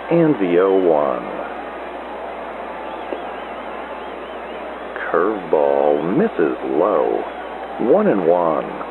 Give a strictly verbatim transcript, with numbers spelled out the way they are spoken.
and the oh one. Curveball misses low. One and one.